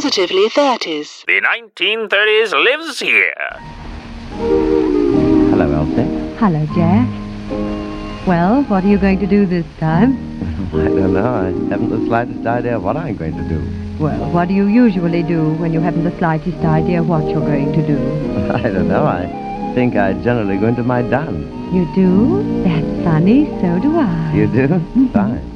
positively 30s. The 1930s lives here. Hello, Elsie. Hello, Jack. Well, what are you going to do this time? I don't know. I haven't the slightest idea what I'm going to do. Well, what do you usually do when you haven't the slightest idea what you're going to do? I don't know. I think I generally go into my dance. You do? That's funny. So do I. You do? Fine.